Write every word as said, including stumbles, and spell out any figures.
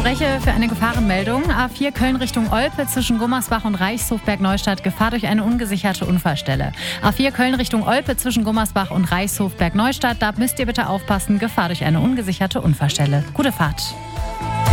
spreche für eine Gefahrenmeldung. A vier Köln Richtung Olpe zwischen Gummersbach und Reichshof-Bergneustadt. Gefahr durch eine ungesicherte Unfallstelle. A vier Köln Richtung Olpe zwischen Gummersbach und Reichshof-Bergneustadt. Da müsst ihr bitte aufpassen. Gefahr durch eine ungesicherte Unfallstelle. Gute Fahrt.